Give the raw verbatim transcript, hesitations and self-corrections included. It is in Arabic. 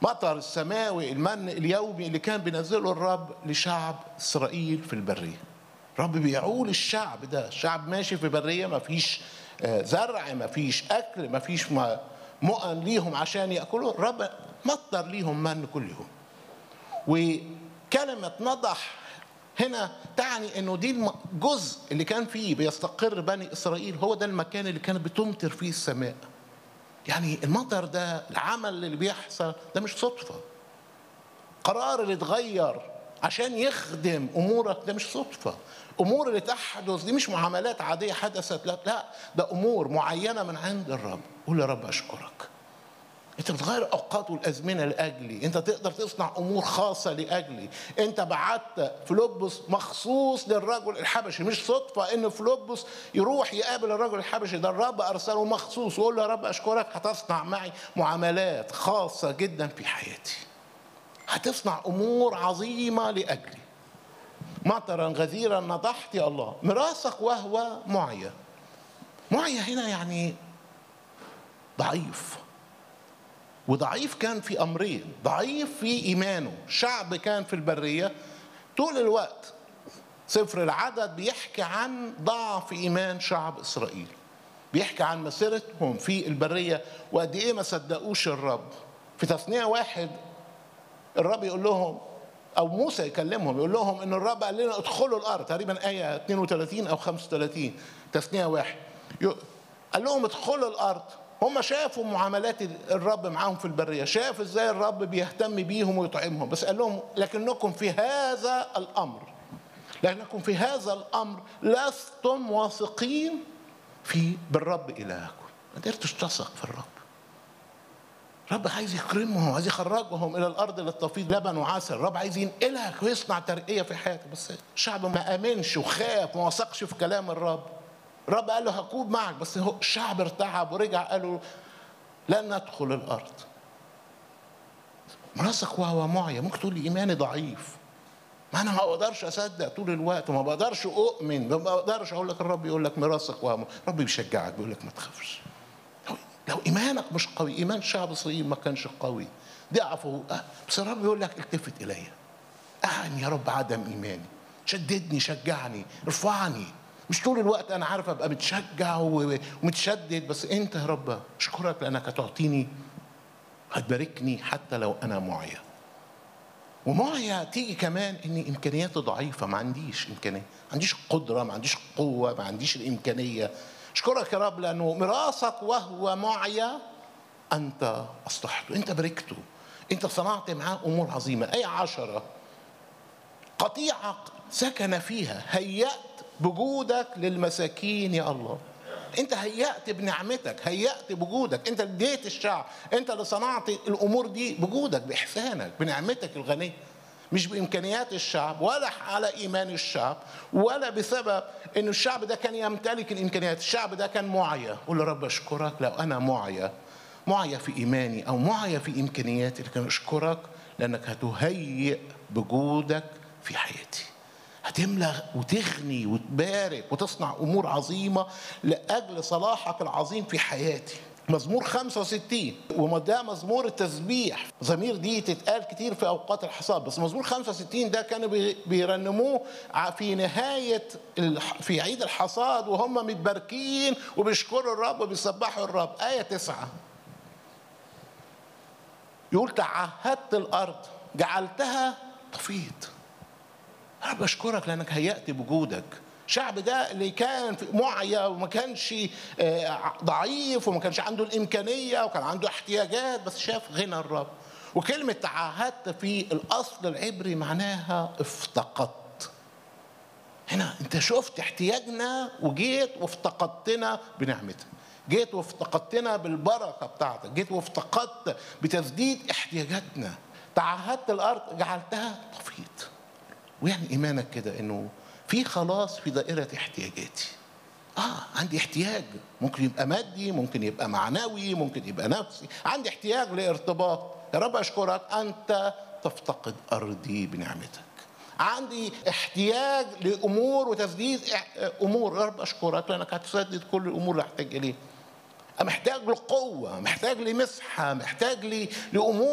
مطر السماوي المن اليومي اللي كان بينزله الرب لشعب إسرائيل في البرية. الرب بيعول الشعب ده، الشعب ماشي في برية، ما فيش زرع، ما فيش أكل، ما فيش مؤن ليهم عشان يأكلوا. الرب مطر ليهم من كل يوم. وكلمة نضح هنا تعني انه دي الجزء اللي كان فيه بيستقر بني اسرائيل، هو ده المكان اللي كانت بتمطر فيه السماء. يعني المطر ده، العمل اللي بيحصل ده مش صدفة. قرار اللي اتغير عشان يخدم امورك ده مش صدفة. امور اللي تحدث دي مش معاملات عادية حدثت، لا لا، ده امور معينة من عند الرب. قول يا رب اشكرك، انت بتغير اوقات والازمنه لاجلي، انت تقدر تصنع امور خاصه لاجلي. انت بعت فيلبس مخصوص للرجل الحبشي، مش صدفه ان فيلبس يروح يقابل الرجل الحبشي ده، الرب ارسله مخصوص. وقول له يا رب اشكرك، هتصنع معي معاملات خاصه جدا في حياتي، هتصنع امور عظيمه لاجلي. مطرا غزيرا نضحت يا الله ميراثك وهو معيا. معيا هنا يعني ضعيف، وضعيف كان في أمرين. ضعيف في إيمانه، شعب كان في البرية طول الوقت. سفر العدد بيحكي عن ضعف إيمان شعب إسرائيل، بيحكي عن مسيرتهم في البرية وقد إيه ما صدقوش الرب. في تثنية واحد الرب يقول لهم، أو موسى يكلمهم يقول لهم إن الرب قال لنا ادخلوا الأرض، تقريبا آية اثنين وثلاثين أو خمسة وثلاثين تثنية واحد، قال لهم ادخلوا الأرض. هم شافوا معاملات الرب معاهم في البرية، شاف ازاي الرب بيهتم بيهم ويطعمهم، بس قال لهم لكنكم في هذا الأمر لكنكم في هذا الأمر لستم واثقين في بالرب إلهكم. ما قدرتش تثق في الرب. الرب عايز يكرمهم، عايز يخرجهم إلى الأرض اللي تفيض لبن وعسل. الرب عايز ينقلك ويصنع ترقية في حياتك، بس الشعب ما آمنش وخاف وما وثقش في كلام الرب. الرب قال له هكون معك، بس هو الشعب ارتعب ورجع قالوا لن ندخل الارض. مراسك وهو معي. ممكن تقول لي ايماني ضعيف، ما انا ما بقدرش اصدق طول الوقت وما بقدرش اؤمن، ما بقدرش. اقول لك الرب يقول لك مراسك وهو معي. الرب بيشجعك بيقول لك ما تخافش. لو, لو ايمانك مش قوي، ايمان شعب اسرائيل ما كانش قوي، ضعفوا، بس الرب يقول لك التفت الي، اعني يا رب عدم ايماني، شددني، شجعني، ارفعني. مش طول الوقت انا عارف ابقى متشجع ومتشدد، بس انت يا رب اشكرك لانك هتعطيني، هتباركني حتى لو انا معيا. ومعيا تيجي كمان اني امكانياتي ضعيفه، ما عنديش امكانيه، ما عنديش قدره، ما عنديش قوه، ما عنديش الامكانيه. اشكرك يا رب لانه ميراثك وهو معيا انت اصلحته، انت باركته، انت صنعت معاه امور عظيمه. ايه عشرة، قطيعه سكن فيها، هيأت بجودك للمساكين يا الله. انت هيأت بنعمتك، هيأت بوجودك، انت اللي اديت الشعب، انت اللي صنعت الامور دي بجودك، باحسانك، بنعمتك الغنيه، مش بامكانيات الشعب ولا على ايمان الشعب ولا بسبب ان الشعب ده كان يمتلك الامكانيات. الشعب ده كان معيا. قول يا رب اشكرك لو انا معيا، معيا في ايماني او معيا في امكانياتي، لكن اشكرك لانك هتهيئ بجودك في حياتي، هتملى وتغني وتبارك وتصنع أمور عظيمة لأجل صلاحك العظيم في حياتي. مزمور خمسة وستين، وده مزمور التسبيح. ضمير دي تتقال كتير في أوقات الحصاد، بس مزمور خمسة وستين ده كانوا بيرنموه في نهاية في عيد الحصاد وهم متباركين وبيشكروا الرب وبيسبحوا الرب. آية تسعة يقول تعهدت الأرض جعلتها تفيض. رب أشكرك لأنك هيأت بوجودك. الشعب ده اللي كان معيا وما كانش ضعيف وما كانش عنده الإمكانية وكان عنده احتياجات، بس شاف غنى الرب. وكلمة تعهدت في الأصل العبري معناها افتقدت. هنا أنت شفت احتياجنا وجيت وافتقدتنا بنعمتك، جيت وافتقدتنا بالبركة بتاعتك، جيت وافتقدت بتسديد احتياجاتنا. تعهدت الأرض جعلتها تفيض. ويعني إيمانك كده إنه في خلاص في دائرة احتياجاتي. آه عندي احتياج، ممكن يبقى مادي، ممكن يبقى معنوي، ممكن يبقى نفسي. عندي احتياج لارتباط. يا رب أشكرك أنت تفتقد أرضي بنعمتك. عندي احتياج لأمور وتسديد أمور. يا رب أشكرك لأنك هتسدد كل الأمور اللي أحتاج إليها. محتاج لقوة، محتاج لمسحة، محتاج لأمور